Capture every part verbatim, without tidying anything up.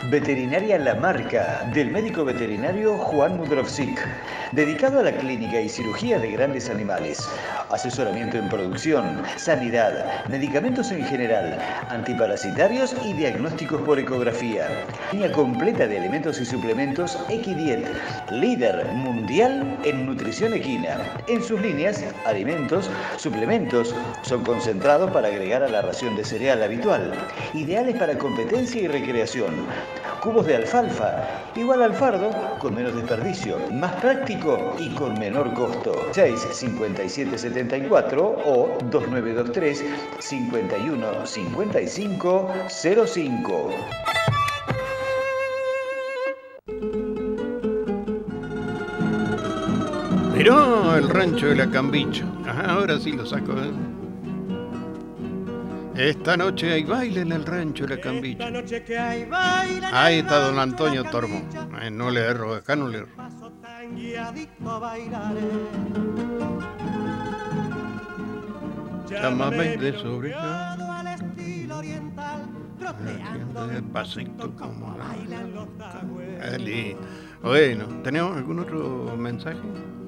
Veterinaria La Marca, del médico veterinario Juan Mudrovsik, dedicado a la clínica y cirugía de grandes animales, asesoramiento en producción, sanidad, medicamentos en general, antiparasitarios y diagnósticos por ecografía. Línea completa de alimentos y suplementos Equidiet, líder mundial en nutrición equina. En sus líneas, alimentos, suplementos, son concentrados para agregar a la ración de cereal habitual, ideales para competencia y recreación. Cubos de alfalfa, igual al fardo, con menos desperdicio, más práctico y con menor costo. seis cincuenta y siete setenta y cuatro o dos nueve dos tres cincuenta y uno cincuenta y cinco cero cinco. Mirá el rancho de la Cambicha. Ajá, ahora sí lo saco, ¿eh? Esta noche hay baile en el rancho de la Cambicha. Ahí está don Antonio Tormo. Eh, no le erro, acá no le erro. Llámame de sobre pasito como la... Bueno, ¿tenemos algún otro mensaje?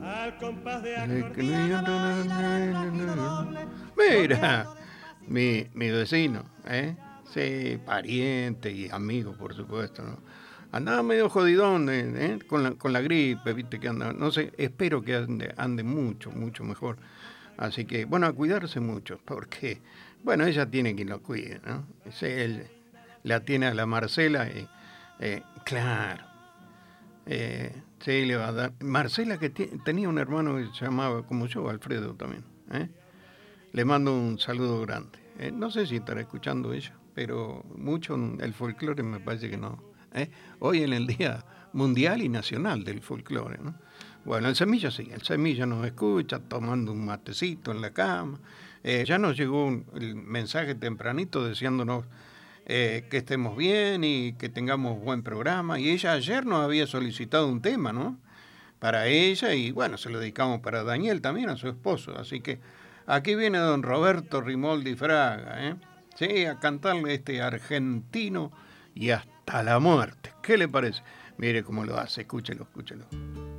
Mira, mi, mi vecino, ¿eh? Sí, pariente y amigo, por supuesto, ¿no? Andaba medio jodidón, ¿eh? con, la, con la gripe, viste que anda, no sé, espero que ande, ande mucho, mucho mejor. Así que, bueno, a cuidarse mucho, porque, bueno, ella tiene quien lo cuide, ¿no? Sí, él la tiene a la Marcela y, eh, claro, eh, sí, le va a dar. Marcela, que t- tenía un hermano que se llamaba, como yo, Alfredo también, ¿eh? Le mando un saludo grande. Eh, no sé si estará escuchando ella, pero mucho el folclore me parece que no. ¿eh? Hoy en el Día Mundial y Nacional del Folclore, ¿no? Bueno, el Semilla sí, el Semilla nos escucha tomando un matecito en la cama. Eh, ya nos llegó un, el mensaje tempranito deseándonos eh, que estemos bien y que tengamos buen programa. Y ella ayer nos había solicitado un tema, ¿no? Para ella y bueno, se lo dedicamos para Daniel también, a su esposo. Así que aquí viene don Roberto Rimoldi Fraga, ¿eh? Sí, a cantarle este argentino y hasta la muerte. ¿Qué le parece? Mire cómo lo hace, escúchelo, escúchelo.